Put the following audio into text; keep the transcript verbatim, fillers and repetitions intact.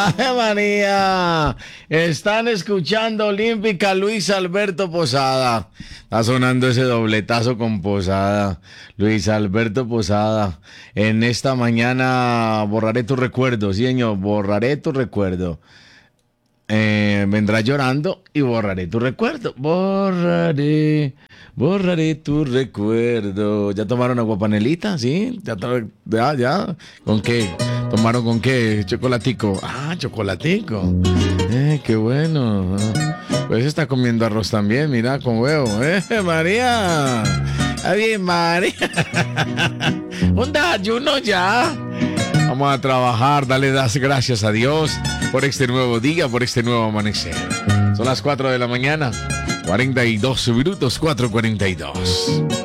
Ave María, están escuchando Olímpica Luis Alberto Posada. Está sonando ese dobletazo con Posada. Luis Alberto Posada. En esta mañana borraré tu recuerdo, sí, señor, borraré tu recuerdo. Eh, vendrá llorando y borraré tu recuerdo. Borraré, borraré tu recuerdo. ¿Ya tomaron aguapanelita? ¿Sí? ¿Ya, ya, ya? ¿Con qué? ¿Tomaron con qué? Chocolatico. Ah, chocolatico. Eh, qué bueno. Pues está comiendo arroz también, mira, con huevo. Eh, María. Ay, María. Un desayuno ya. Vamos a trabajar, dale las gracias a Dios por este nuevo día, por este nuevo amanecer. Son las cuatro de la mañana, cuarenta y dos minutos, cuatro cuarenta y dos.